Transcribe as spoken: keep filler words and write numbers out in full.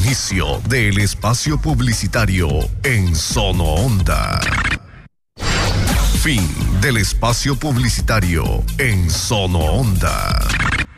Inicio del espacio publicitario en Sono Onda. Fin del espacio publicitario en Sono Onda.